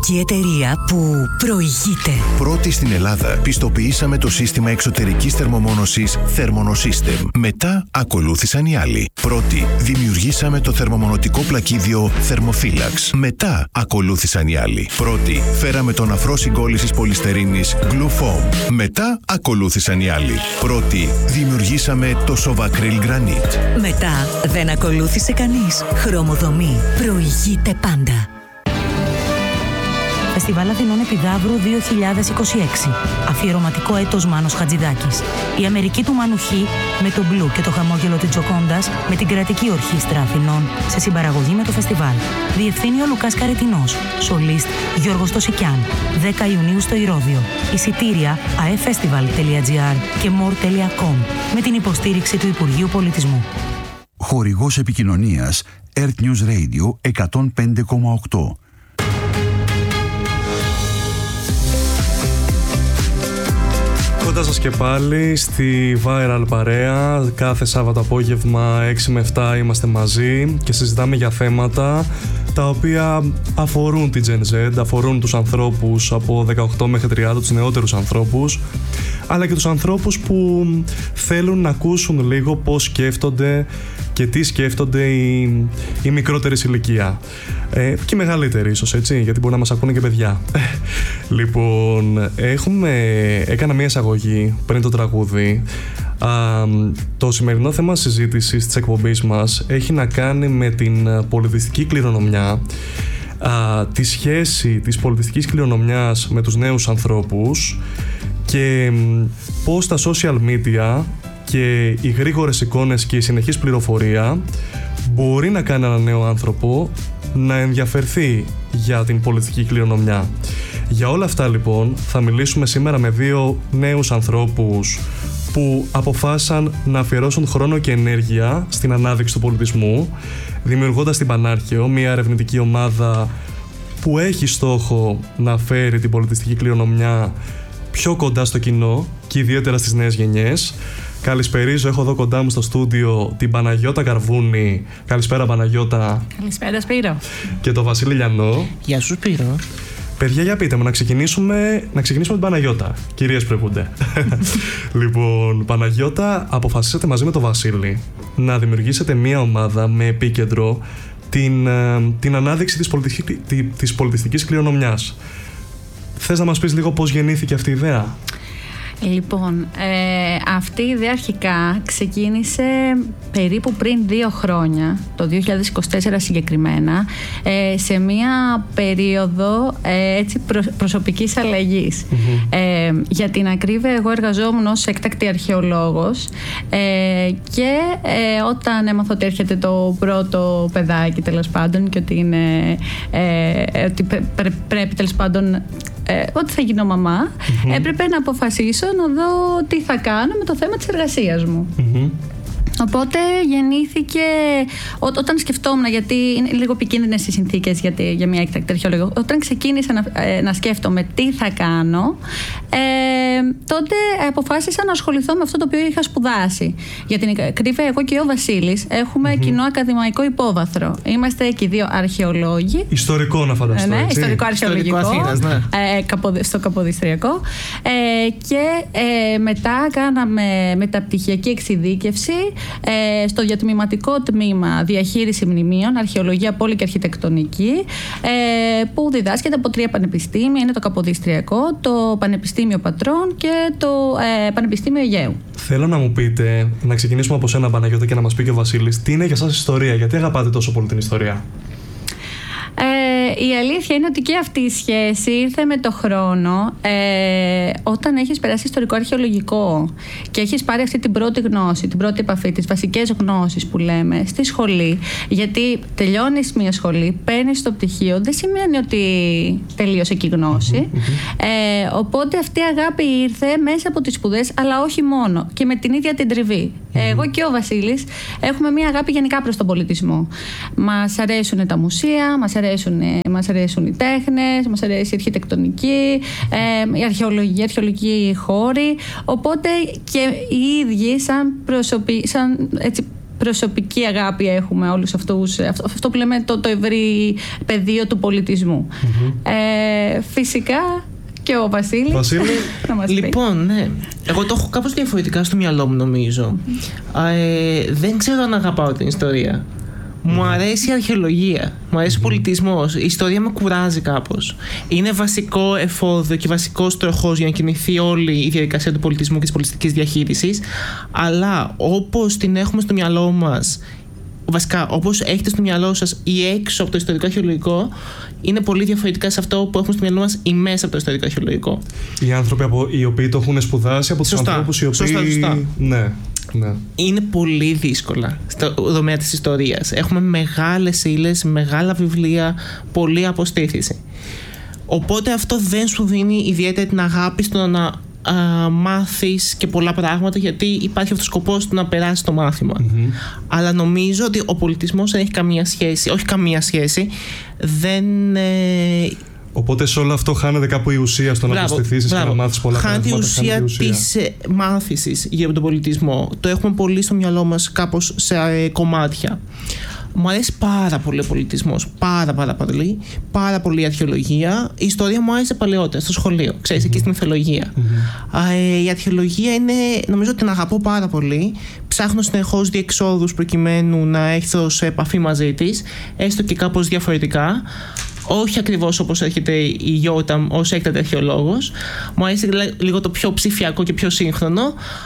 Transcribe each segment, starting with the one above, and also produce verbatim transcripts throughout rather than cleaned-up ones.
πιστοποιητική εταιρεία που προηγείται. Πρώτη στην Ελλάδα πιστοποιήσαμε το σύστημα εξωτερικής θερμομόνωσης Thermonosystem. Μετά ακολούθησαν οι άλλοι. Πρώτη δημιουργήσαμε το θερμομονωτικό πλακίδιο Thermophilax. Μετά ακολούθησαν οι άλλοι. Πρώτη φέραμε τον αφρό συγκόλλησης πολυστερίνης Glufoam. Μετά ακολούθησαν οι άλλοι. Πρώτη δημιουργήσαμε το Sovacryl Granite. Μετά δεν ακολούθησε κανείς. Χρωμοδομή. Προηγείται πάντα. Φεστιβάλ Αθηνών Επιδαύρου δύο χιλιάδες είκοσι έξι. Αφιερωματικό έτος Μάνος Χατζηδάκης. Η Αμερική του Μάνου Χ με τον Μπλου και το χαμόγελο της Τζοκόντας με την Κρατική Ορχήστρα Αθηνών σε συμπαραγωγή με το φεστιβάλ. Διευθύνει ο Λουκάς Καρετινός. Σολίστ Γιώργος Τωσικιάν. δέκα Ιουνίου στο Ηρώδειο. Εισιτήρια aefestival τελεία gr και more τελεία com με την υποστήριξη του Υπουργείου Πολιτισμού. Χορηγός επικοινωνίας Earth News Radio εκατόν πέντε κόμμα οκτώ. Κοντά σας και πάλι στη Viral Παρέα. Κάθε Σάββατο απόγευμα έξι με επτά είμαστε μαζί και συζητάμε για θέματα τα οποία αφορούν την Gen Z, αφορούν τους ανθρώπους από δεκαοκτώ μέχρι τριάντα, τους νεότερους ανθρώπους, αλλά και τους ανθρώπους που θέλουν να ακούσουν λίγο πώς σκέφτονται και τι σκέφτονται οι, οι μικρότερες ηλικία. Ε, και οι μεγαλύτεροι ίσως, έτσι, γιατί μπορεί να μας ακούνε και παιδιά. Λοιπόν, έχουμε, έκανα μια εισαγωγή πριν το τραγούδι. Α, το σημερινό θέμα συζήτησης της εκπομπής μας έχει να κάνει με την πολιτιστική κληρονομιά, α, τη σχέση της πολιτιστικής κληρονομιάς με τους νέους ανθρώπους και πώς τα social media και οι γρήγορες εικόνες και η συνεχής πληροφορία μπορεί να κάνει έναν νέο άνθρωπο να ενδιαφερθεί για την πολιτιστική κληρονομιά. Για όλα αυτά λοιπόν θα μιλήσουμε σήμερα με δύο νέους ανθρώπους που αποφάσισαν να αφιερώσουν χρόνο και ενέργεια στην ανάδειξη του πολιτισμού, δημιουργώντας την Πανάρχαιο, μια ερευνητική ομάδα που έχει στόχο να φέρει την πολιτιστική κληρονομιά πιο κοντά στο κοινό και ιδιαίτερα στις νέες γενιές. Καλησπερίζω, έχω εδώ κοντά μου στο στούντιο την Παναγιώτα Καρβούνη. Καλησπέρα Παναγιώτα. Καλησπέρα Σπύρο. Και τον Βασίλη Λιανό. Γεια σου Σπύρο. Παιδιά, για πείτε μου, να ξεκινήσουμε, να ξεκινήσουμε την Παναγιώτα. Κυρίες προηγούνται. Λοιπόν, Παναγιώτα, αποφασίσατε μαζί με τον Βασίλη να δημιουργήσετε μια ομάδα με επίκεντρο την, την ανάδειξη της, πολιτιστικής, της πολιτιστικής κληρονομιάς. Θες να μας πεις λίγο πώς γεννήθηκε αυτή η ιδέα? Λοιπόν, ε, αυτή η ιδέα αρχικά ξεκίνησε περίπου πριν δύο χρόνια, το δύο χιλιάδες είκοσι τέσσερα συγκεκριμένα, ε, σε μία περίοδο ε, έτσι προ, προσωπικής αλλαγής. Mm-hmm. Ε, για την ακρίβεια, εγώ εργαζόμουν ως έκτακτη αρχαιολόγος ε, και ε, όταν έμαθα ότι έρχεται το πρώτο παιδάκι τέλος πάντων και ότι, είναι, ε, ότι πρέ, πρέ, πρέπει τέλος πάντων ε, ότι θα γίνω μαμά, mm-hmm. έπρεπε να αποφασίσω να δω τι θα κάνω με το θέμα της εργασίας μου. Mm-hmm. Οπότε γεννήθηκε, ό, όταν σκεφτόμουν, γιατί είναι λίγο επικίνδυνες οι συνθήκες για, για μια έκτακτη αρχαιολόγο, όταν ξεκίνησα να, ε, να σκέφτομαι τι θα κάνω, ε, τότε αποφάσισα να ασχοληθώ με αυτό το οποίο είχα σπουδάσει. Για την ακρίβεια, εγώ και ο Βασίλης έχουμε mm-hmm. κοινό ακαδημαϊκό υπόβαθρο. Είμαστε και οι δύο αρχαιολόγοι. Ιστορικό να φανταστώ. Ναι, έτσι. ιστορικό αρχαιολογικό. Αθήνας, ναι. ε, καποδι, στο Καποδιστριακό. Ε, και ε, μετά κάναμε μεταπτυχιακή εξειδίκευση Ε, στο διατμηματικό τμήμα διαχείριση μνημείων, αρχαιολογία, πόλη και αρχιτεκτονική, ε, που διδάσκεται από τρία πανεπιστήμια. Είναι το Καποδιστριακό, το Πανεπιστήμιο Πατρών και το ε, Πανεπιστήμιο Αιγαίου. Θέλω να μου πείτε, να ξεκινήσουμε από σένα Παναγιώτα και να μας πει και ο Βασίλης, τι είναι για σας ιστορία, γιατί αγαπάτε τόσο πολύ την ιστορία? Ε, η αλήθεια είναι ότι και αυτή η σχέση ήρθε με το χρόνο. Ε, όταν έχεις περάσει ιστορικό αρχαιολογικό και έχεις πάρει αυτή την πρώτη γνώση, την πρώτη επαφή, τις βασικές γνώσεις που λέμε στη σχολή, γιατί τελειώνεις μια σχολή, παίρνεις το πτυχίο, δεν σημαίνει ότι τελείωσε και η γνώση. Ε, οπότε αυτή η αγάπη ήρθε μέσα από τις σπουδές, αλλά όχι μόνο, και με την ίδια την τριβή. Εγώ και ο Βασίλης έχουμε μια αγάπη γενικά προς τον πολιτισμό. Μας αρέσουν τα μουσεία, μας αρέσουν, μας αρέσουν οι τέχνες, μας αρέσει η αρχιτεκτονική, ε, η αρχαιολογία, η αρχαιολογική χώρη. Οπότε και οι ίδιοι σαν, προσωπι... σαν έτσι, προσωπική αγάπη έχουμε όλους αυτούς, αυτό, αυτό που λέμε το, το ευρύ πεδίο του πολιτισμού. Mm-hmm. Ε, φυσικά και ο Βασίλης. Βασίλη. Να μας πει. Λοιπόν, ναι. Εγώ το έχω κάπως διαφορετικά στο μυαλό μου, νομίζω. Mm-hmm. Ε, δεν ξέρω αν αγαπάω την ιστορία. Μου αρέσει η αρχαιολογία, μου αρέσει ο πολιτισμός. Η ιστορία με κουράζει κάπως. Είναι βασικό εφόδιο και βασικός τροχός για να κινηθεί όλη η διαδικασία του πολιτισμού και της πολιτιστικής διαχείρισης. Αλλά όπως την έχουμε στο μυαλό μας, βασικά όπως έχετε στο μυαλό σας ή έξω από το ιστορικό αρχαιολογικό, είναι πολύ διαφορετικά σε αυτό που έχουμε στο μυαλό μας ή μέσα από το ιστορικό αρχαιολογικό. Οι άνθρωποι από, οι οποίοι το έχουν σπουδάσει από τους ανθρώπους οι οποίοι. Σωστά, σωστά. Ναι. Ναι. Είναι πολύ δύσκολα στο δομέα της ιστορίας. Έχουμε μεγάλες ύλες, μεγάλα βιβλία, πολλή αποστήθηση. Οπότε αυτό δεν σου δίνει ιδιαίτερα την αγάπη στο να α, μάθεις και πολλά πράγματα, γιατί υπάρχει αυτός ο σκοπός του να περάσει το μάθημα. Mm-hmm. Αλλά νομίζω ότι ο πολιτισμός δεν έχει καμία σχέση, όχι καμία σχέση, δεν... Ε, Οπότε σε όλο αυτό χάνεται κάπου η ουσία στο να προστιθήσεις και να μάθεις πολλά χάνεται πράγματα. Χάνεται η ουσία της ε, μάθησης για τον πολιτισμό. Το έχουμε πολύ στο μυαλό μας κάπως σε ε, κομμάτια. Μου αρέσει πάρα πολύ ο πολιτισμός. Πάρα πάρα πολύ. Πάρα πολύ η αρχαιολογία. Η ιστορία μου άρεσε παλαιότερα στο σχολείο. Ξέρεις, mm-hmm. εκεί στην μυθολογία. Mm-hmm. Ε, η αρχαιολογία είναι, νομίζω ότι την αγαπώ πάρα πολύ. Ψάχνω συνεχώς διεξόδους προκειμένου να έρθω σε επαφή μαζί της, έστω και κάπως διαφορετικά. Όχι ακριβώς όπως έρχεται η Γιώτα ως έκτατη αρχαιολόγος. Μου αρέσει λίγο το πιο ψηφιακό και πιο σύγχρονο,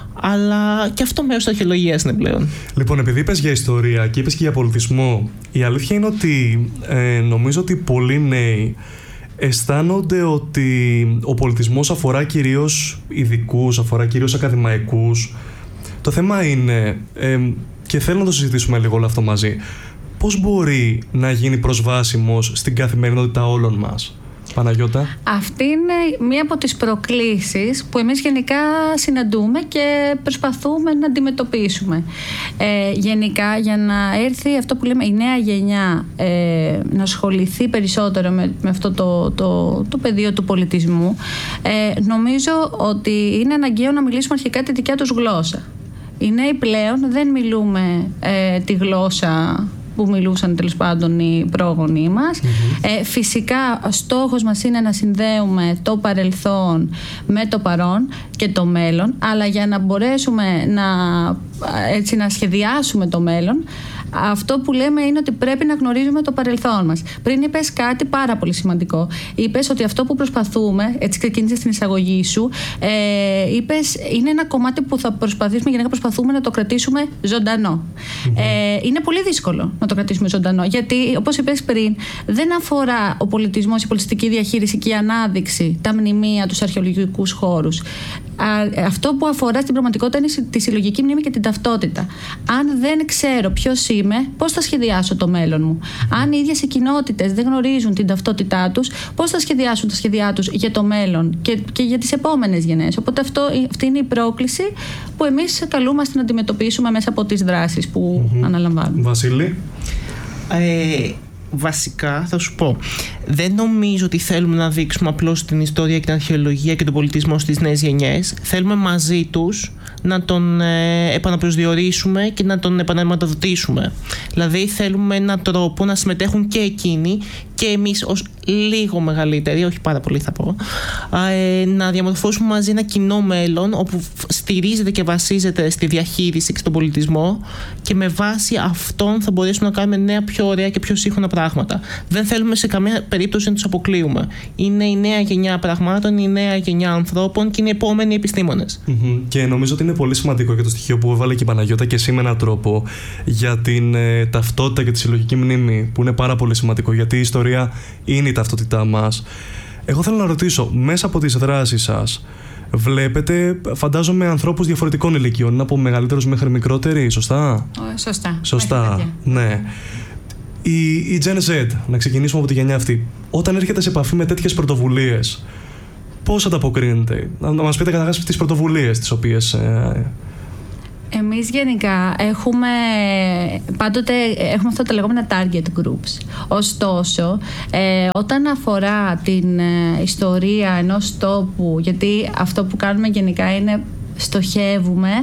αλλά και αυτό μέρος της αρχαιολογίας είναι πλέον. Λοιπόν, επειδή είπες για ιστορία και είπες και για πολιτισμό, η αλήθεια είναι ότι ε, νομίζω ότι πολλοί νέοι αισθάνονται ότι ο πολιτισμός αφορά κυρίως ειδικούς, αφορά κυρίως ακαδημαϊκούς. Το θέμα είναι, ε, και θέλω να το συζητήσουμε λίγο όλο αυτό μαζί, πώς μπορεί να γίνει προσβάσιμος στην καθημερινότητα όλων μας, Παναγιώτα? Αυτή είναι μία από τις προκλήσεις που εμείς γενικά συναντούμε και προσπαθούμε να αντιμετωπίσουμε. Ε, γενικά, για να έρθει αυτό που λέμε η νέα γενιά ε, να ασχοληθεί περισσότερο με, με αυτό το, το, το πεδίο του πολιτισμού, ε, νομίζω ότι είναι αναγκαίο να μιλήσουμε αρχικά τη δικιά τους γλώσσα. Οι νέοι πλέον δεν μιλούμε ε, τη γλώσσα που μιλούσαν τέλος πάντων οι πρόγονοί μας. Mm-hmm. Ε, φυσικά στόχος μας είναι να συνδέουμε το παρελθόν με το παρόν και το μέλλον, αλλά για να μπορέσουμε να, έτσι, να σχεδιάσουμε το μέλλον, αυτό που λέμε είναι ότι πρέπει να γνωρίζουμε το παρελθόν μας. Πριν είπες κάτι πάρα πολύ σημαντικό. Είπες ότι αυτό που προσπαθούμε, έτσι ξεκίνησε στην εισαγωγή σου, ε, είπες είναι ένα κομμάτι που θα προσπαθήσουμε, γενικά προσπαθούμε να το κρατήσουμε ζωντανό. Mm-hmm. Ε, είναι πολύ δύσκολο να το κρατήσουμε ζωντανό, γιατί όπως είπες πριν, δεν αφορά ο πολιτισμός, η πολιτιστική διαχείριση και η ανάδειξη, τα μνημεία, τους αρχαιολογικούς χώρους. Αυτό που αφορά στην πραγματικότητα είναι τη συλλογική μνήμη και την ταυτότητα. Αν δεν ξέρω ποιος είμαι, πώς θα σχεδιάσω το μέλλον μου? Αν οι ίδιες οι κοινότητες δεν γνωρίζουν την ταυτότητά τους, πώς θα σχεδιάσουν τα σχέδιά τους για το μέλλον και, και για τις επόμενες γενναίες? Οπότε αυτό, αυτή είναι η πρόκληση που εμείς καλούμαστε να αντιμετωπίσουμε μέσα από τις δράσεις που mm-hmm. αναλαμβάνουμε. Βασίλη. Ε, βασικά θα σου πω, δεν νομίζω ότι θέλουμε να δείξουμε απλώς την ιστορία και την αρχαιολογία και τον πολιτισμό στις νέες γενιές. Θέλουμε μαζί τους να τον ε, επαναπροσδιορίσουμε και να τον επαναρματοδοτήσουμε. Δηλαδή θέλουμε έναν τρόπο να συμμετέχουν και εκείνοι και εμείς ως λίγο μεγαλύτεροι, όχι πάρα πολύ θα πω, ε, να διαμορφώσουμε μαζί ένα κοινό μέλλον όπου στηρίζεται και βασίζεται στη διαχείριση και στον πολιτισμό, και με βάση αυτόν θα μπορέσουμε να κάνουμε νέα, πιο ωραία και πιο σύγχρονα πράγματα. Δεν θέλουμε σε καμία περίπτωση να τους αποκλείουμε. Είναι η νέα γενιά πραγμάτων, η νέα γενιά ανθρώπων και είναι οι επόμενοι επιστήμονες. Mm-hmm. Και νομίζω ότι είναι πολύ σημαντικό και το στοιχείο που έβαλε και η Παναγιώτα και εσύ με έναν τρόπο για την ε, ταυτότητα και τη συλλογική μνήμη, που είναι πάρα πολύ σημαντικό, γιατί η ιστορία είναι η ταυτότητά μας. Εγώ θέλω να ρωτήσω, μέσα από τις δράσεις σας βλέπετε, φαντάζομαι, ανθρώπους διαφορετικών ηλικιών, από μεγαλύτερους μέχρι μικρότεροι, σωστά? Σωστά. Σωστά, ναι. Η, η Gen Z, να ξεκινήσουμε από τη γενιά αυτή, όταν έρχεται σε επαφή με τέτοιες πρωτοβουλίες, πώς ανταποκρίνεται? Να μας πείτε καταρχάς τις πρωτοβουλίες τις οποίες... Ε... Εμείς γενικά έχουμε, πάντοτε έχουμε αυτά τα λεγόμενα target groups. Ωστόσο, ε, όταν αφορά την ε, ιστορία ενός τόπου, γιατί αυτό που κάνουμε γενικά είναι στοχεύουμε